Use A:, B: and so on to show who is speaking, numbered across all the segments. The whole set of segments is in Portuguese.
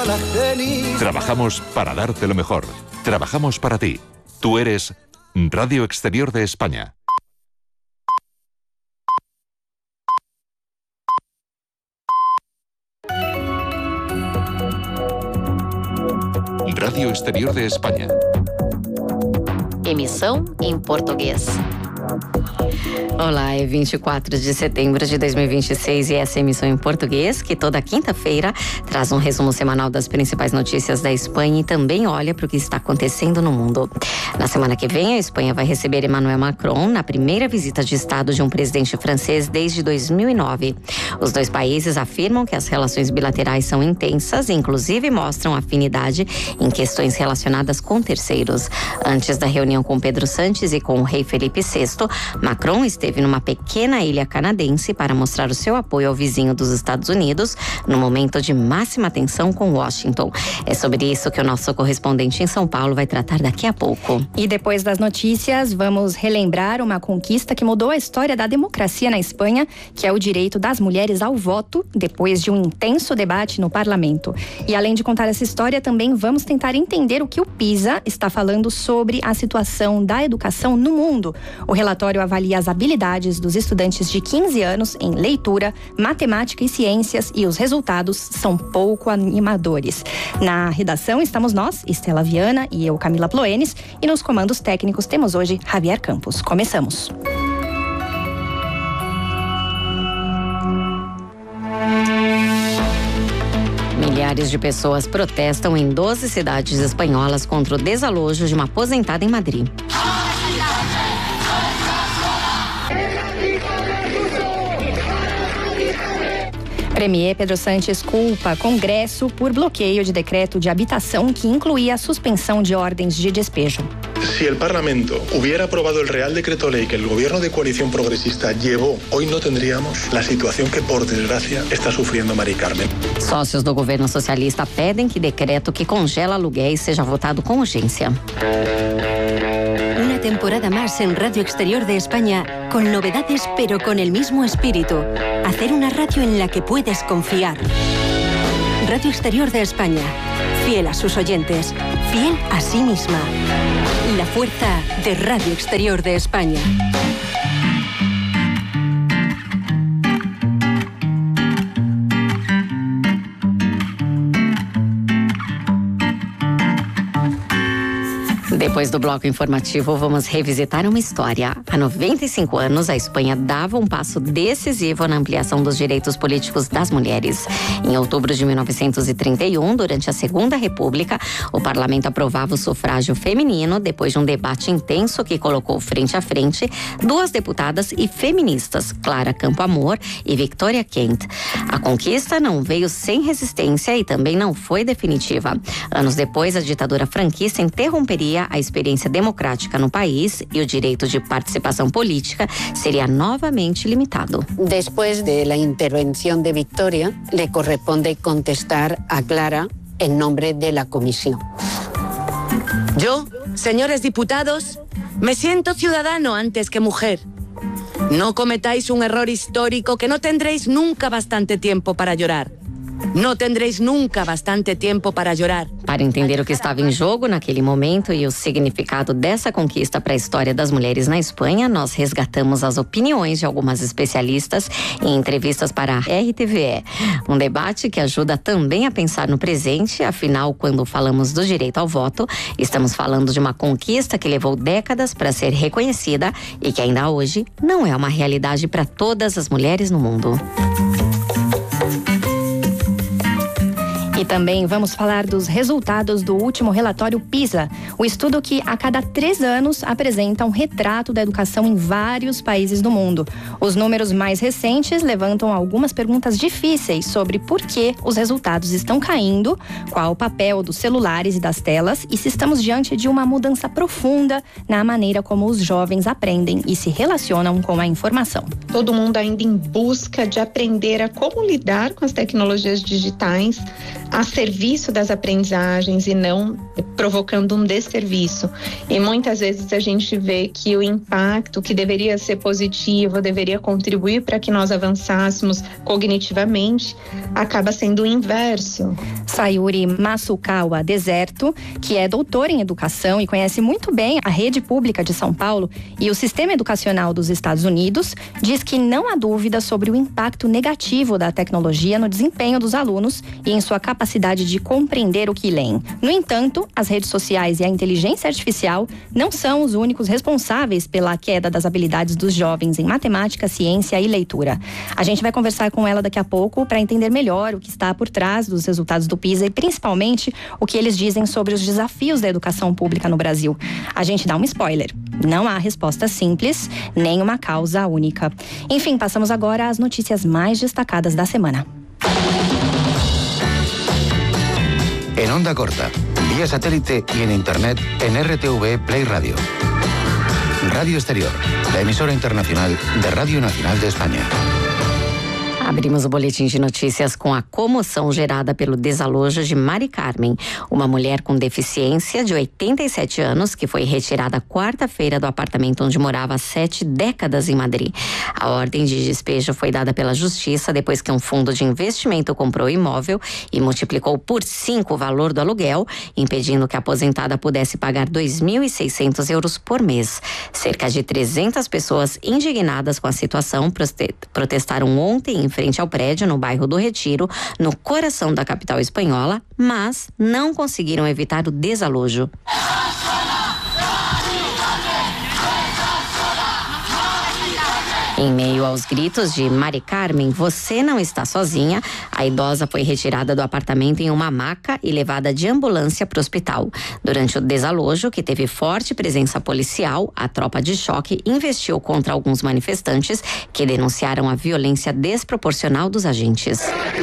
A: todas las cenizas.
B: Trabajamos para darte lo mejor. Trabajamos para ti. Tú eres Radio Exterior de España. Radio Exterior de España.
C: Emissão em português. Olá, é 24 de setembro de 2026 e essa é a emissão em português que toda quinta-feira traz um resumo semanal das principais notícias da Espanha e também olha para o que está acontecendo no mundo. Na semana que vem, a Espanha vai receber Emmanuel Macron na primeira visita de Estado de um presidente francês desde 2009. Os dois países afirmam que as relações bilaterais são intensas e inclusive mostram afinidade em questões relacionadas com terceiros. Antes da reunião com Pedro Sánchez e com o rei Felipe VI, Macron esteve numa pequena ilha canadense para mostrar o seu apoio ao vizinho dos Estados Unidos no momento de máxima tensão com Washington. É sobre isso que o nosso correspondente em São Paulo vai tratar daqui a pouco.
D: E depois das notícias, vamos relembrar uma conquista que mudou a história da democracia na Espanha, que é o direito das mulheres ao voto, depois de um intenso debate no parlamento. E além de contar essa história, também vamos tentar entender o que o PISA está falando sobre a situação da educação no mundo. O relatório avalia as habilidades dos estudantes de 15 anos em leitura, matemática e ciências e os resultados são pouco animadores. Na redação estamos nós, Estela Viana e eu, Camila Ploenes, e nos comandos técnicos temos hoje Javier Campos. Começamos.
C: Milhares de pessoas protestam em 12 cidades espanholas contra o desalojo de uma aposentada em Madrid.
D: Premier Pedro Sánchez culpa Congresso por bloqueio de decreto de habitação que incluía a suspensão de ordens de despejo.
E: Si el Parlamento hubiera aprobado el Real Decreto Ley que el gobierno de coalición progresista llevó, hoy no tendríamos la situación que, por desgracia, está sufriendo Mari Carmen.
C: Sócios do governo socialista pedem que decreto que congela aluguéis seja votado com urgência.
F: Una temporada más en Radio Exterior de España, con novedades pero con el mismo espíritu. Hacer una radio en la que puedes confiar. Radio Exterior de España, fiel a sus oyentes, fiel a sí misma. La fuerza de Radio Exterior de España.
C: Depois do bloco informativo, vamos revisitar uma história. Há 95 anos, a Espanha dava um passo decisivo na ampliação dos direitos políticos das mulheres. Em outubro de 1931, durante a Segunda República, o parlamento aprovava o sufrágio feminino depois de um debate intenso que colocou frente a frente duas deputadas e feministas, Clara Campoamor e Victoria Kent. A conquista não veio sem resistência e também não foi definitiva. Anos depois, a ditadura franquista interromperia a experiência democrática no país e o direito de participação política seria novamente limitado.
G: Después de la intervención de Victoria, le corresponde contestar a Clara en nombre de la comisión.
H: Yo, señores diputados, me siento ciudadano antes que mujer. No cometáis un error histórico que no tendréis nunca bastante tiempo para llorar. Não tendréis nunca bastante tempo para chorar.
C: Para entender o que estava em jogo naquele momento e o significado dessa conquista para a história das mulheres na Espanha, nós resgatamos as opiniões de algumas especialistas em entrevistas para a RTVE. Um debate que ajuda também a pensar no presente, afinal, quando falamos do direito ao voto, estamos falando de uma conquista que levou décadas para ser reconhecida e que ainda hoje não é uma realidade para todas as mulheres no mundo.
D: E também vamos falar dos resultados do último relatório PISA, o estudo que a cada 3 anos apresenta um retrato da educação em vários países do mundo. Os números mais recentes levantam algumas perguntas difíceis sobre por que os resultados estão caindo, qual o papel dos celulares e das telas e se estamos diante de uma mudança profunda na maneira como os jovens aprendem e se relacionam com a informação.
I: Todo mundo ainda em busca de aprender a como lidar com as tecnologias digitais,
A: a serviço das aprendizagens e não provocando um desserviço. E muitas vezes a gente vê que o impacto que deveria ser positivo, deveria contribuir para que nós avançássemos cognitivamente, acaba sendo o inverso.
D: Sayuri Masukawa Deserto, que é doutora em educação e conhece muito bem a rede pública de São Paulo e o sistema educacional dos Estados Unidos, diz que não há dúvida sobre o impacto negativo da tecnologia no desempenho dos alunos e em sua capacidade de compreender o que leem. No entanto, as redes sociais e a inteligência artificial não são os únicos responsáveis pela queda das habilidades dos jovens em matemática, ciência e leitura. A gente vai conversar com ela daqui a pouco para entender melhor o que está por trás dos resultados do PISA e principalmente o que eles dizem sobre os desafios da educação pública no Brasil. A gente dá um spoiler. Não há resposta simples, nem uma causa única. Enfim, passamos agora às notícias mais destacadas da semana.
I: En onda corta, vía satélite y en internet en RTV Play Radio. Radio Exterior, la emisora internacional de Radio Nacional de España.
C: Abrimos o boletim de notícias com a comoção gerada pelo desalojo de Mari Carmen, uma mulher com deficiência de 87 anos que foi retirada quarta-feira do apartamento onde morava há 7 décadas em Madrid. A ordem de despejo foi dada pela Justiça depois que um fundo de investimento comprou o imóvel e multiplicou por 5 o valor do aluguel, impedindo que a aposentada pudesse pagar 2.600 euros por mês. Cerca de 300 pessoas indignadas com a situação protestaram ontem em frente ao prédio no bairro do Retiro, no coração da capital espanhola, mas não conseguiram evitar o desalojo. Em meio aos gritos de Mari Carmen, você não está sozinha, a idosa foi retirada do apartamento em uma maca e levada de ambulância para o hospital. Durante o desalojo, que teve forte presença policial, a tropa de choque investiu contra alguns manifestantes que denunciaram a violência desproporcional dos agentes.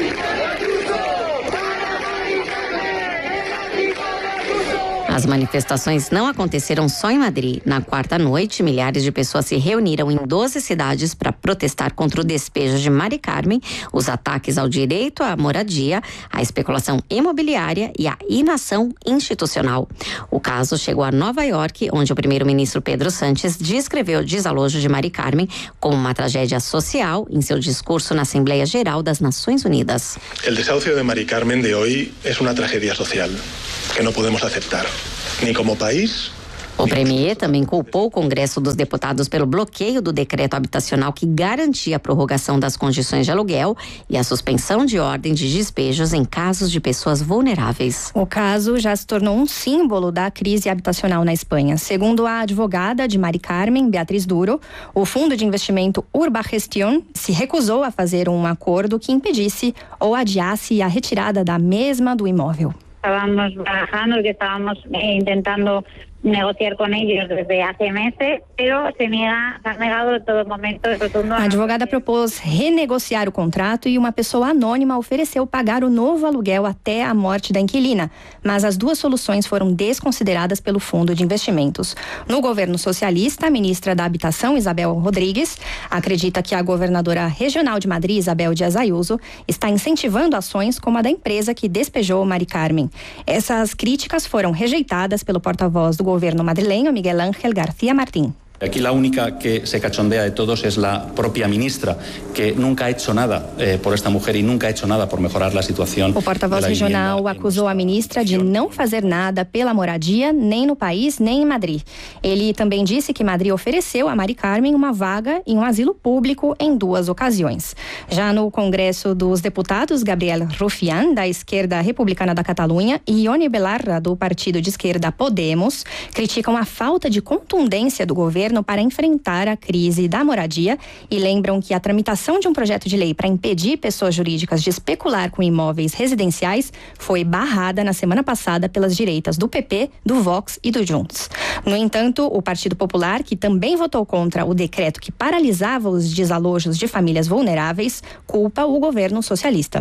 C: As manifestações não aconteceram só em Madrid. Na quarta noite, milhares de pessoas se reuniram em 12 cidades para protestar contra o despejo de Mari Carmen, os ataques ao direito à moradia, a especulação imobiliária e a inação institucional. O caso chegou a Nova York, onde o primeiro-ministro Pedro Sánchez descreveu o desalojo de Mari Carmen como uma tragédia social em seu discurso na Assembleia Geral das Nações Unidas.
E: O desahucio de Mari Carmen de hoje é uma tragédia social que não podemos aceitar. Nem como país.
C: O premier também culpou o Congresso dos Deputados pelo bloqueio do decreto habitacional que garantia a prorrogação das condições de aluguel e a suspensão de ordem de despejos em casos de pessoas vulneráveis.
D: O caso já se tornou um símbolo da crise habitacional na Espanha. Segundo a advogada de Mari Carmen, Beatriz Duro, o fundo de investimento Urbagestión se recusou a fazer um acordo que impedisse ou adiasse a retirada da mesma do imóvel.
J: Estábamos barajando, que estábamos intentando negociar com eles desde há meses, pero se ha negado en todo momento.
D: A advogada propôs renegociar o contrato e uma pessoa anônima ofereceu pagar o novo aluguel até a morte da inquilina, mas as duas soluções foram desconsideradas pelo fundo de investimentos. No governo socialista, a ministra da Habitação, Isabel Rodrigues, acredita que a governadora regional de Madrid, Isabel Díaz Ayuso, está incentivando ações como a da empresa que despejou Mari Carmen. Essas críticas foram rejeitadas pelo porta-voz do governo madrileño, Miguel Ángel García Martín.
K: Aquí la única que se cachondea de todos es la propia ministra, que nunca ha hecho nada por esta mujer y nunca ha hecho nada por mejorar la situación.
D: O porta-voz regional acusou a ministra de não fazer nada pela moradia, nem no país, nem em Madrid. Ele também disse que Madrid ofereceu a Mari Carmen uma vaga em um asilo público em 2 ocasiões. Já no Congresso dos Deputados, Gabriel Rufián, da esquerda republicana da Catalunha, e Ione Belarra, do partido de esquerda Podemos, criticam a falta de contundência do governo para enfrentar a crise da moradia e lembram que a tramitação de um projeto de lei para impedir pessoas jurídicas de especular com imóveis residenciais foi barrada na semana passada pelas direitas do PP, do Vox e do Junts. No entanto, o Partido Popular, que também votou contra o decreto que paralisava os desalojos de famílias vulneráveis, culpa o governo socialista.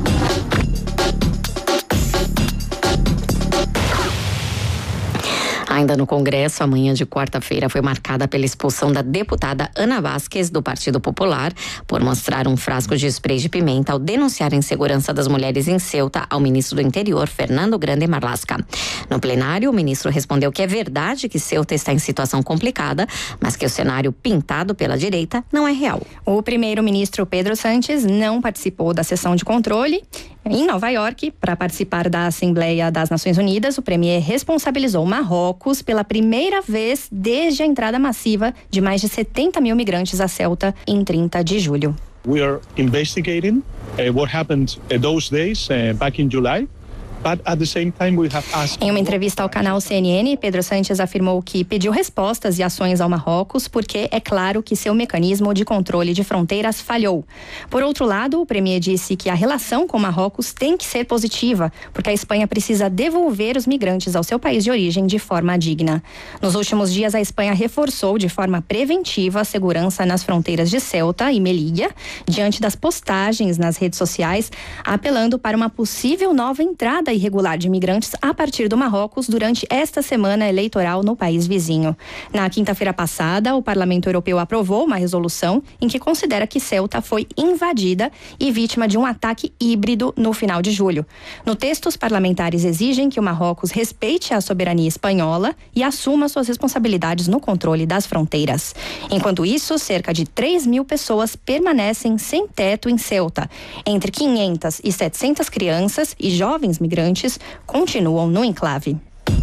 C: A Ainda no Congresso, a manhã de quarta-feira foi marcada pela expulsão da deputada Ana Vázquez, do Partido Popular, por mostrar um frasco de spray de pimenta ao denunciar a insegurança das mulheres em Ceuta ao ministro do Interior, Fernando Grande Marlaska. No plenário, o ministro respondeu que é verdade que Ceuta está em situação complicada, mas que o cenário pintado pela direita não é real.
D: O primeiro-ministro Pedro Sánchez não participou da sessão de controle. Em Nova York, para participar da Assembleia das Nações Unidas, o premier responsabilizou Marrocos pela primeira vez desde a entrada massiva de mais de 70 mil migrantes a Ceuta em 30 de julho.
L: We are investigating what happened those days back in July. But at the same time we have asked...
D: Em uma entrevista ao canal CNN, Pedro Sánchez afirmou que pediu respostas e ações ao Marrocos porque é claro que seu mecanismo de controle de fronteiras falhou. Por outro lado, o premier disse que a relação com Marrocos tem que ser positiva, porque a Espanha precisa devolver os migrantes ao seu país de origem de forma digna. Nos últimos dias, a Espanha reforçou de forma preventiva a segurança nas fronteiras de Ceuta e Melilla, diante das postagens nas redes sociais, apelando para uma possível nova entrada irregular de imigrantes a partir do Marrocos durante esta semana eleitoral no país vizinho. Na quinta-feira passada, o Parlamento Europeu aprovou uma resolução em que considera que Ceuta foi invadida e vítima de um ataque híbrido no final de julho. No texto, os parlamentares exigem que o Marrocos respeite a soberania espanhola e assuma suas responsabilidades no controle das fronteiras. Enquanto isso, cerca de 3 mil pessoas permanecem sem teto em Ceuta. Entre 500 e 700 crianças e jovens migrantes continuam no enclave.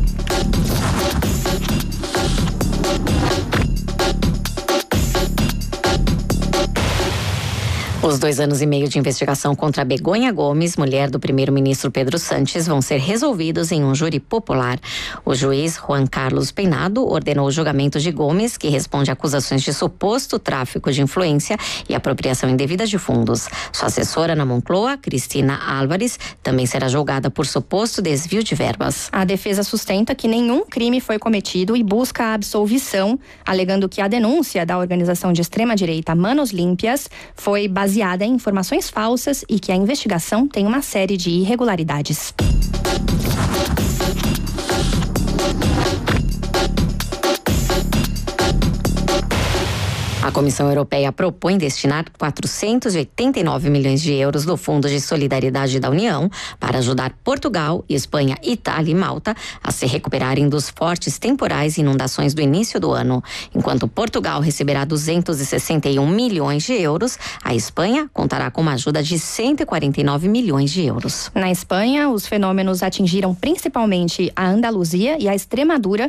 C: Os 2 anos e meio de investigação contra Begonha Gomes, mulher do primeiro-ministro Pedro Sánchez, vão ser resolvidos em um júri popular. O juiz Juan Carlos Peinado ordenou o julgamento de Gomes, que responde a acusações de suposto tráfico de influência e apropriação indevida de fundos. Sua assessora na Moncloa, Cristina Álvares, também será julgada por suposto desvio de verbas.
D: A defesa sustenta que nenhum crime foi cometido e busca a absolvição, alegando que a denúncia da organização de extrema-direita Manos Limpias foi baseada em informações falsas e que a investigação tem uma série de irregularidades.
C: A Comissão Europeia propõe destinar 489 milhões de euros do Fundo de Solidariedade da União para ajudar Portugal, Espanha, Itália e Malta a se recuperarem dos fortes temporais e inundações do início do ano. Enquanto Portugal receberá 261 milhões de euros, a Espanha contará com uma ajuda de 149 milhões de euros.
D: Na Espanha, os fenômenos atingiram principalmente a Andaluzia e a Extremadura,